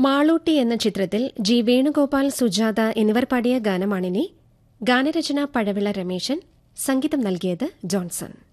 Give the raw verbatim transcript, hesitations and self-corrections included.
മാളൂട്ടി എന്ന ചിത്രത്തിൽ ജി വേണുഗോപാൽ, സുജാത എന്നിവർ പാടിയ ഗാനമാണിനി. ഗാനരചന പഴവിള രമേശൻ, സംഗീതം നൽകിയത് ജോൺസൺ.